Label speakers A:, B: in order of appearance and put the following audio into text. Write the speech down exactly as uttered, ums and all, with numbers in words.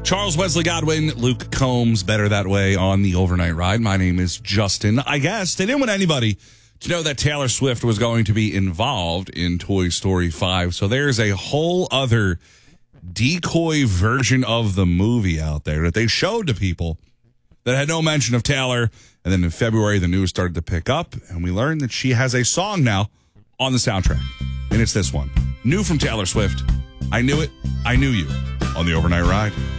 A: Charles Wesley Godwin, Luke Combs, Better That Way on the Overnight Ride. My name is Justin. I guess they didn't want anybody to know that Taylor Swift was going to be involved in Toy Story five. So there's a whole other decoy version of the movie out there that they showed to people that had no mention of Taylor. And then in February, the news started to pick up, and we learned that she has a song now on the soundtrack. And it's this one. New from Taylor Swift. I Knew It, I Knew You on the Overnight Ride.